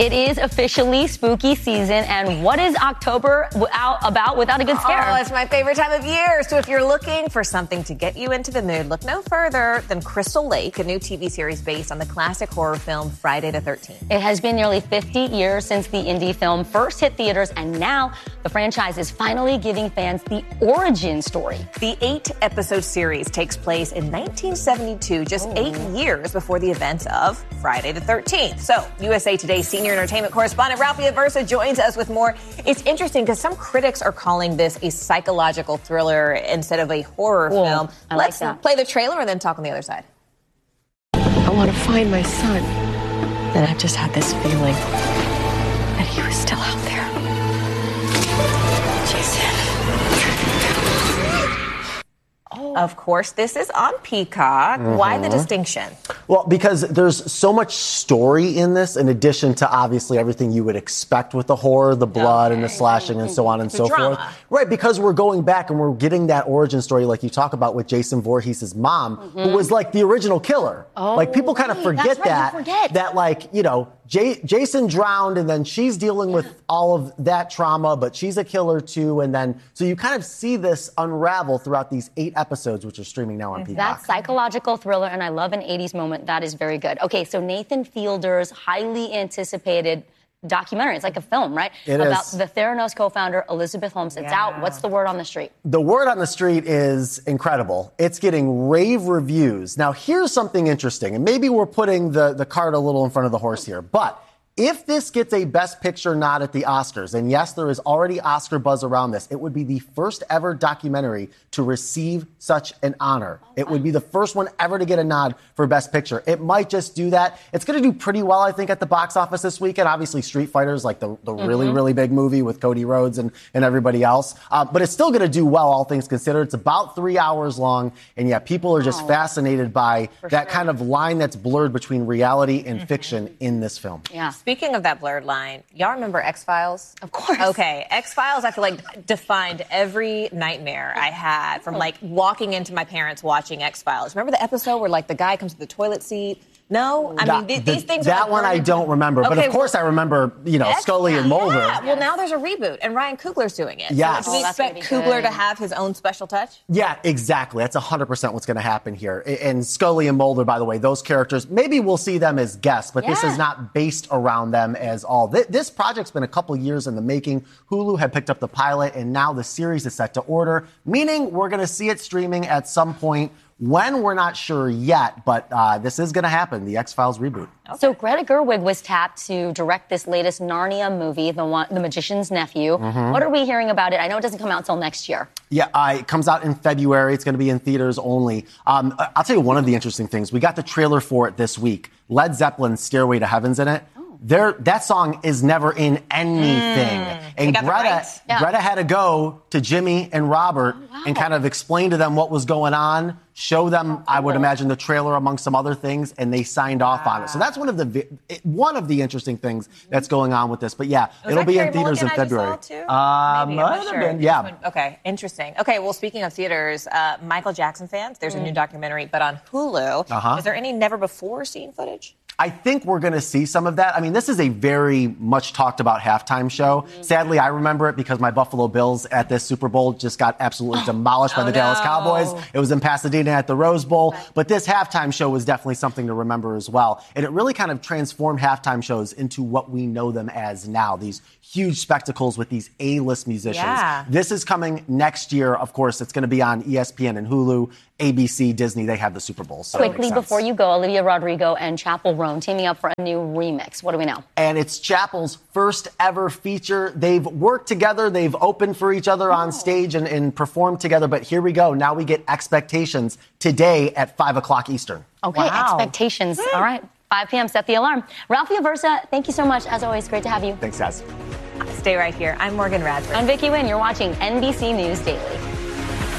It is officially spooky season, and what is October about without a good scare? Oh, it's my favorite time of year. So if you're looking for something to get you into the mood, look no further than Crystal Lake, a new TV series based on the classic horror film Friday the 13th. It has been nearly 50 years since the indie film first hit theaters, and now the franchise is finally giving fans the origin story. The 8-episode series takes place in 1972, just 8 years before the events of Friday the 13th. So USA Today's senior entertainment correspondent Ralphie Aversa joins us with more. It's interesting because some critics are calling this a psychological thriller instead of a horror film. Let's play the trailer and then talk on the other side. I want to find my son. Then I've just had this feeling that he was still out there. Jason. Of course, this is on Peacock. Why the distinction? Well, because there's so much story in this, in addition to obviously everything you would expect with the horror, the blood and the slashing and so on and so forth. Right, because we're going back and we're getting that origin story like you talk about with Jason Voorhees' mom, who was like the original killer. Like people kind of forget that like, you know, Jason drowned and then she's dealing with all of that trauma, but she's a killer too. And then, so you kind of see this unravel throughout these 8 episodes, which are streaming now on Peacock. That psychological thriller, and I love an 80s moment. That is very good. Okay, so Nathan Fielder's highly anticipated documentary. It's like a film, right? About the Theranos co-founder, Elizabeth Holmes. It's out. What's the word on the street? The word on the street is incredible. It's getting rave reviews. Now, here's something interesting, and maybe we're putting the cart a little in front of the horse here, but if this gets a Best Picture nod at the Oscars, and yes, there is already Oscar buzz around this, it would be the first ever documentary to receive such an honor. It would be the first one ever to get a nod for Best Picture. It might just do that. It's going to do pretty well, I think, at the box office this weekend. Obviously, Street Fighter is like the really, really big movie with Cody Rhodes and everybody else. But it's still going to do well, all things considered. It's about 3 hours long. And yeah, people are just fascinated by that kind of line that's blurred between reality and fiction in this film. Yeah. Speaking of that blurred line, y'all remember X-Files? Of course. Okay, X-Files, I feel like defined every nightmare I had from like walking into my parents watching X-Files. Remember the episode where like the guy comes to the toilet seat? No? I mean, these things are... That one I don't remember. But of course I remember, you know, Scully and Mulder. Yeah. Well, now there's a reboot, and Ryan Coogler's doing it. Yes. So do we expect Coogler to have his own special touch? Yeah, exactly. That's 100% what's going to happen here. And Scully and Mulder, by the way, those characters, maybe we'll see them as guests, but this is not based around them as all. This project's been a couple years in the making. Hulu had picked up the pilot, and now the series is set to order, meaning we're going to see it streaming at some point. When, we're not sure yet, but this is going to happen, the X-Files reboot. Okay. So Greta Gerwig was tapped to direct this latest Narnia movie, The Magician's Nephew. What are we hearing about it? I know it doesn't come out until next year. Yeah, it comes out in February. It's going to be in theaters only. I'll tell you one of the interesting things. We got the trailer for it this week. Led Zeppelin's Stairway to Heaven's in it. That song is never in anything. And Greta had to go to Jimmy and Robert and kind of explain to them what was going on, show them, I would imagine, the trailer among some other things, and they signed off on it. So that's one of the interesting things that's going on with this. But yeah, it'll be in theaters in February. Might have been, yeah. Okay, interesting. Okay, well, speaking of theaters, Michael Jackson fans, there's a new documentary, but on Hulu. Is there any never-before-seen footage? I think we're going to see some of that. I mean, this is a very much talked about halftime show. Sadly, I remember it because my Buffalo Bills at this Super Bowl just got absolutely demolished by the Dallas Cowboys. It was in Pasadena at the Rose Bowl. But this halftime show was definitely something to remember as well. And it really kind of transformed halftime shows into what we know them as now. These huge spectacles with these A-list musicians. Yeah. This is coming next year. Of course, it's going to be on ESPN and Hulu, ABC, Disney. They have the Super Bowl. So quickly before you go, Olivia Rodrigo and Chappell Roan teaming up for a new remix. What do we know? And it's Chappell's first ever feature. They've worked together. They've opened for each other on stage and performed together. But here we go. Now we get Expectations today at 5 o'clock Eastern. Okay, Expectations. All right. 5 p.m. Set the alarm. Ralphie Aversa, thank you so much. As always, great to have you. Thanks, guys. Stay right here. I'm Morgan Radford. I'm Vicky Nguyen. You're watching NBC News Daily.